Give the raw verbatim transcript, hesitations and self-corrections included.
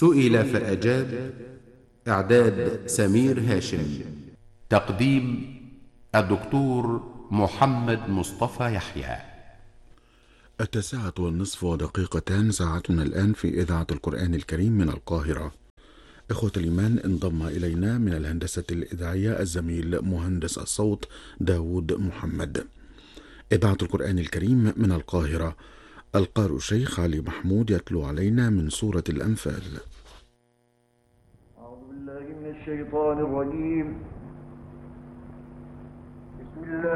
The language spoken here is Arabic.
سئل فأجاب. إعداد سمير هاشم. تقديم الدكتور محمد مصطفى يحيى. التاسعة والنصف ودقيقتان، ساعتنا الآن في إذاعة القرآن الكريم من القاهرة. إخوة الإيمان، انضم إلينا من الهندسة الإذاعية الزميل مهندس الصوت داود محمد. إذاعة القرآن الكريم من القاهرة. القارئ الشيخ علي محمود يتلو علينا من سورة الأنفال. أعوذ بالله من الشيطان الرجيم. بسم الله